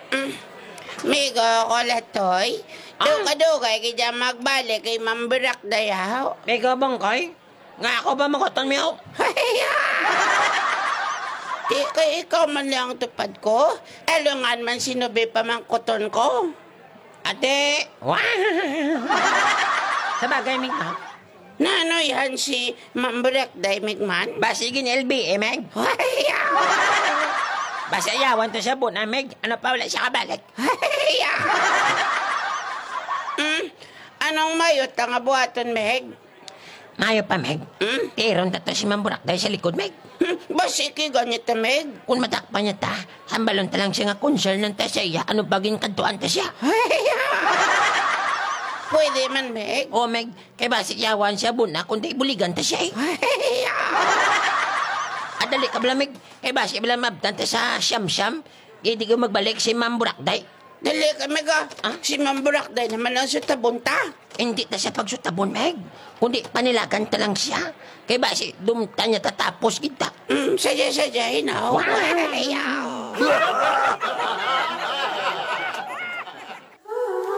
Migo, kolatoy. Dugay kaya magbalik kay mambirak dayaw. Ikaw bangkay? Nga ako ba makoton mo? Di kay ikaw man lang tupad ko. Alungan man sinubi pa mang kuton ko. Ate! Wow! Sa bagay, Mig, ha? Nano yan si mambirak day migman? Basigin LB, Meg? Basta yawan to sa buwan, Meg. Ano pa wala siya kabalik? Anong mayot ang abuhaton, Meg? Mayo pa, Meg. Tiron tato si Mamburak dahil sa likod, Meg. Basiki ganito, Meg. Kung matakpan niya ta, hambalon talang siya nga concern ng ta siya, ano baging kantuan ta siya? Pwede man, Meg. O, Meg, kay basik yawan siya buna, kundi buligan ta siya, Adali ka bala, Meg. Kay basik bala mabtan ta sa siyam-siyam, hindi ko magbalik si Mamburak day. Dali ka, Meg, Si mambirak day naman ang sutabunta. Hindi ta siya pagsutabon, Meg. Kundi panilagan ta lang siya. Kay basik dumta niya tatapos kita. Sadya-sadyahin ako. Wow!